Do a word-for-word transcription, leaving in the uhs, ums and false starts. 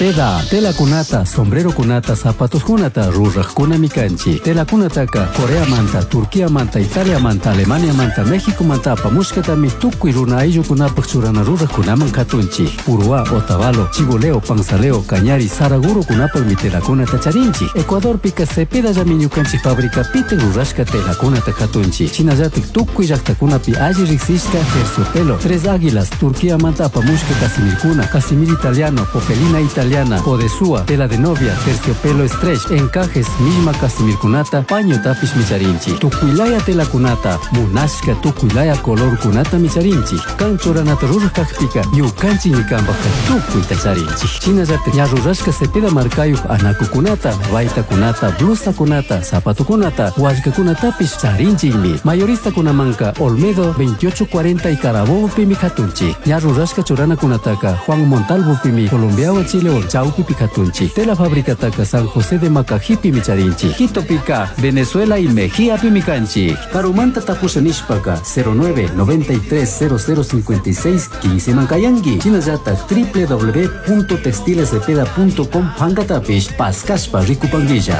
Cepeda, tela kunata, sombrero kunata, zapatos kunata, ruraj kunami kanchi. Tela kunataka, Corea manta, Turquía manta, Italia manta, Alemania manta, México manta, pamushkatami, tukuy runa ayllu kunapak churana ruraj kunaman katunchi. Urua, Otavalo, Chiboleo, Panzaleo, Cañari, Saraguro kunapak mi tela kunata charinchi. Ecuador pika Cepeda llami ñukanchi fábrica pite rurashka tela kunata katunchi. Chinallatik tukuy llaqtakunapi alli riksishka terciopelo, Tres Águilas, Turquía manta pamushka casimir kuna, casimir italiano, popelina italiana, podesúa, tela de novia, terciopelo stretch, encajes, misma casimir kunata, paño tapish micharinchi. Tukuylaya tela kunata, munashka tukuylaya color kunata micharinchi. Kanchoranata rurajkakpika, yukanchi nikambaka tukuy tacharinchi. Chinallatik ña rurashka Cepeda markayuq anaku kunata, vaita kunata, blusa kunata, zapato kunata, wallka kunatapish charinchimi. Mayorista kunamanka, Olmedo veintiocho cuarenta y Carabobo pimi katunchi. Ña rurashka churana kunataka, Juan Montalvo pimi, Colombiawa Chile or chaupi pikatunchi. Tela fábrica taka San José de Macajipi micharinchi. Quito pica, Venezuela y Mejía pimicanchi. Karumanta tapusanishpaka, cero nueve noventa y tres cero cero cincuenta y seis quince mankayangi. Chinayata w w w punto textilecepeda punto com hangatapish paskashpa rikupanguilla.